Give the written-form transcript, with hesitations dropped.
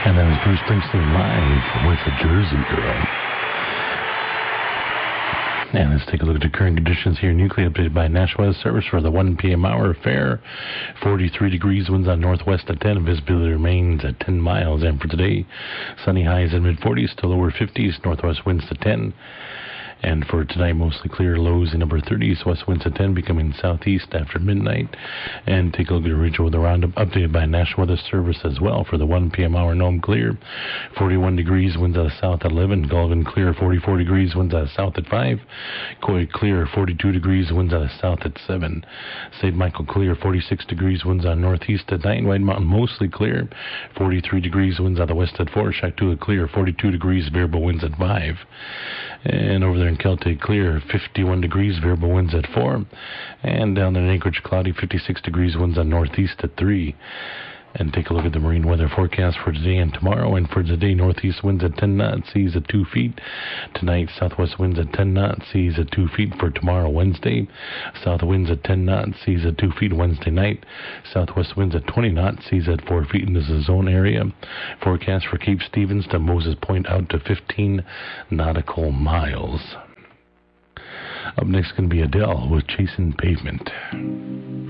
And that was Bruce Springsteen live with the Jersey Girl. And let's take a look at the current conditions here. Nuclear updated by National Weather Service for the 1 p.m. hour. Fair, 43 degrees, winds on northwest at 10. Visibility remains at 10 miles. And for today, sunny highs in mid-40s to lower 50s. Northwest winds to 10. And for tonight, mostly clear, lows in upper 30s, west winds at 10, becoming southeast after midnight. And take a look at the regional weather roundup, updated by National Weather Service as well for the 1 p.m. hour. Nome clear, 41 degrees, winds out of south at 11. Goulven clear, 44 degrees, winds out of south at 5. Coy clear, 42 degrees, winds out of south at 7. St. Michael clear, 46 degrees, winds out northeast at 9. White Mountain mostly clear, 43 degrees, winds out of west at 4. Shaktooka clear, 42 degrees, variable winds at 5. And over there in Celtic clear, 51 degrees, variable winds at 4. And down there in Anchorage, cloudy, 56 degrees, winds on northeast at 3. And take a look at the marine weather forecast for today and tomorrow. And for today, northeast winds at 10 knots, seas at 2 feet. Tonight, southwest winds at 10 knots, seas at 2 feet. For tomorrow, Wednesday, south winds at 10 knots, seas at 2 feet. Wednesday night, southwest winds at 20 knots, seas at 4 feet. And this is a zone area. Forecast for Cape Stevens to Moses Point out to 15 nautical miles. Up next going to be Adele with Chasing Pavement.